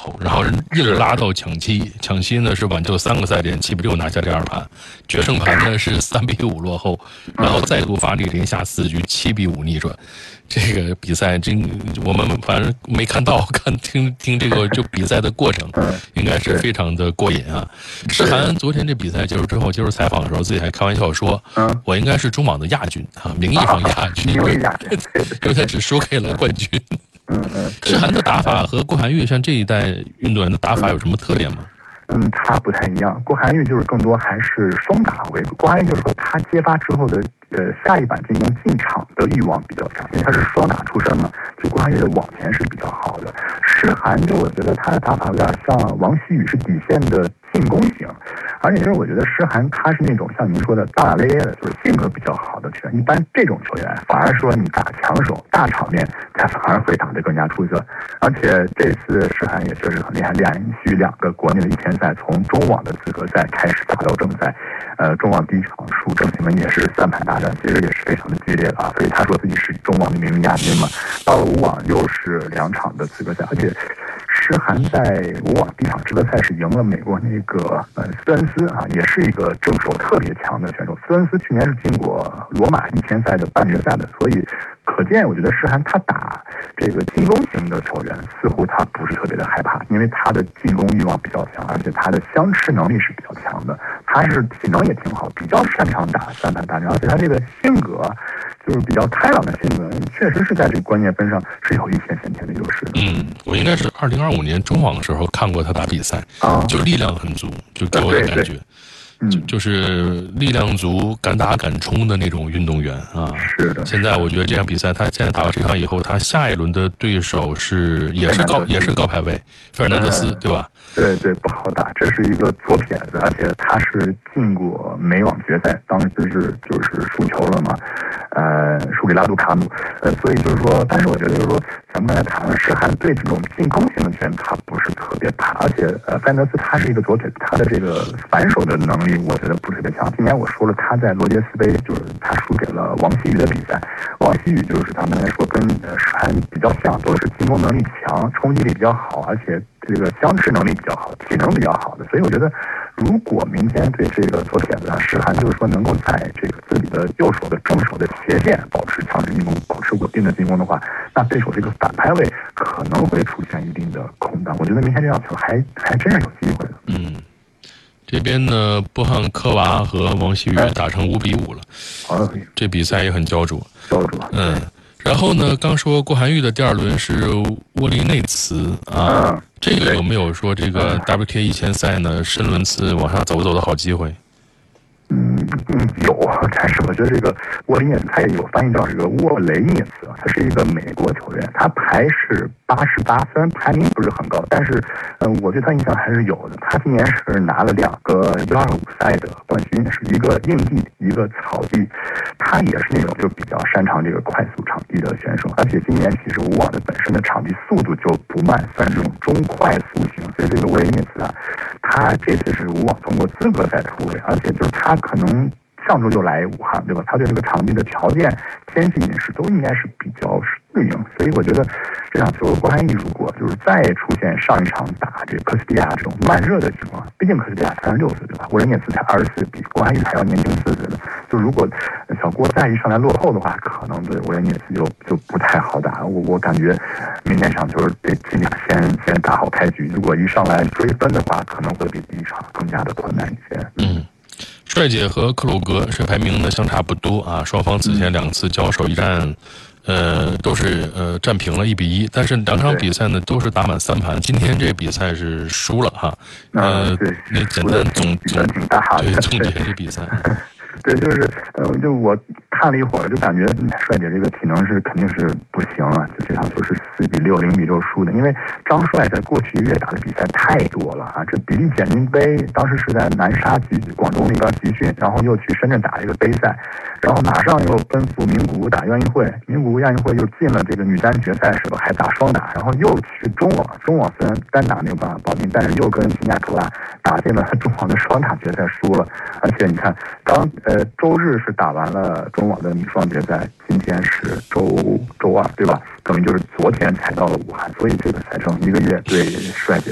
后，然后硬拉到抢七，抢七呢是挽救3个赛点7-6拿下第2盘，决胜盘呢是3-5落后，然后再度发力连下4局7-5逆转。这个比赛我们反正没看到，听这个就比赛的过程，应该是非常的过瘾啊。诗涵昨天这比赛结束之后接受采访的时候，自己还开玩笑说，我应该是中网的亚军啊，名义上亚军，因为他只输给了冠军。诗涵的打法和郭涵玉像这一代运动员的打法有什么特点吗？ 他不太一样。郭涵玉就是更多还是双打为主，郭涵玉就是说他接发之后的下一板进攻进场的欲望比较强，因为他是双打出身嘛，就郭涵玉的网前是比较好的。诗涵就我觉得他的打法有点像王希雨，是底线的进攻型，而且就是我觉得诗涵他是那种像您说的大咧咧的，就是性格比较好的球员。一般这种球员反而说你打强手大场面，他反而会打得更加出色。而且这次诗涵也确实很厉害，连续2个国内的1000赛，从中网的资格赛开始打到正赛。中网第一场输郑钦文也是3盘大战，其实也是非常的激烈的啊。所以他说自己是中网的名誉亚军嘛。到了5网又是2场的资格赛，而且诗涵在5网第1场资格赛是赢了美国那个斯恩斯啊，也是一个正手特别强的选手。斯恩斯去年是进过罗马1000赛的半决赛的，所以可见我觉得诗涵他打这个进攻型的球员似乎他不是特别的害怕，因为他的进攻欲望比较强，而且他的相持能力是比较强的，他是体能也挺好，比较擅长打3盘大战，而且他这个性格就是比较开朗的性格，确实是在这个关键分上是有一些先天的优势的。 我应该是2025年中网的时候看过他打比赛，就力量很足，就给我的感觉。就是力量足、敢打敢冲的那种运动员啊。 是的。 现在我觉得这场比赛，他现在打完这场以后，他下一轮的对手也是高排位费尔南德斯，对吧？ 对，不好打，这是一个左撇子，而且他是进过美网决赛，当时就是输球了嘛，输给拉杜卡努，所以就是说，但是我觉得就是说，咱们刚才谈了诗涵对这种进攻型的球员他不是特别怕，而且费尔南德斯他是一个左撇子，他的这个反手的能力我觉得不是特别强。今年我说了，他在罗杰斯杯就是他输给了王希雨的比赛，王希雨就是他们来说跟诗涵比较像，都是进攻能力强、冲击力比较好，而且这个相持能力比较好，体能比较好的。所以我觉得，如果明天对这个左撇子诗涵就是说能够在这个自己的右手的正手的斜线保持强势进攻，保持稳定的进攻的话，那对手这个反拍位可能会出现一定的空档。我觉得明天这场球还真是有机会的。 这边呢，波汉科娃和王希雨打成5-5了，这比赛也很焦灼。然后呢，刚说郭涵玉的第2轮是沃利内茨啊，这个有没有说这个 WTA 1000赛呢深轮次往上走的好机会？ 有，但是我觉得这个沃利涅茨他也有翻译叫这个沃雷涅茨，他是一个美国球员，他排是88，虽然排名不是很高，但是我对他印象还是有的。他今年是拿了2个125赛的冠军，是一个硬地，一个草地。他也是那种就比较擅长这个快速场地的选手，而且今年其实5网的本身的场地速度就不慢，算是这种中快速型。所以这个沃雷涅茨啊，他这次是5网通过资格赛出位，而且就是他可能上周就来武汉，对吧？他对这个场地的条件、天气、饮食都应该是比较适应，所以我觉得这场球郭涵玉如果就是再出现上一场打这个科斯蒂亚这种慢热的情况，毕竟科斯蒂亚36岁，对吧？沃雷涅茨才24，比郭涵玉还要年轻4岁的。就如果小郭再一上来落后的话，可能对沃雷涅茨就不太好打。我感觉明天场球得尽量先打好开局，如果一上来追分的话，可能会比第一场更加的困难一些。 帅姐和克鲁格是排名的相差不多啊，双方此前2次交手一战，都是战平了1-1，但是2场比赛呢都是打满3盘，今天这个比赛是输了哈。 对， 那简单总结这比赛。 对，就我看了一会儿，就感觉帅姐这个体能是肯定是不行啊，就这场球是4-6、0-6输的。因为张帅在过去1个月打的比赛太多了啊，这比利简宁杯当时是在南沙广州那边集训，然后又去深圳打一个杯赛，然后马上又奔赴名古屋打亚运会，名古屋亚运会又进了这个女单决赛是吧？还打双打，然后又去中网虽然单打没有办法保定，但是又跟新加坡打进了中网的双打决赛输了，而且你看周日是打完了中网的女双决赛，今天是周2，对吧？等于就是昨天才到了武汉，所以这个赛程1个月对帅姐